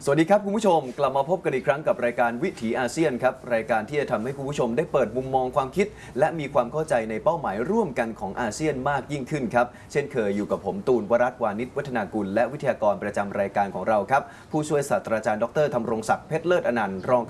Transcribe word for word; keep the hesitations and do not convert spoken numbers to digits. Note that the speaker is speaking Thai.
สวัสดีครับคุณผู้ชมกลับมาพบกันอีกครั้งกับรายการวิถีอาเซียนครับรายการที่จะทำให้คุณผู้ชมได้เปิดมุมมองความคิดและมีความเข้าใจในเป้าหมายร่วมกันของอาเซียนมากยิ่งขึ้นครับเช่นเคยอยู่กับผมตูนวรัตน์วานิชวัฒนากุลและวิทยากรประจำรายการของเราครับผู้ช่วยศาสตราจารย์ดรธำรงศักดิ์เพชรเลิศอนันต์รอง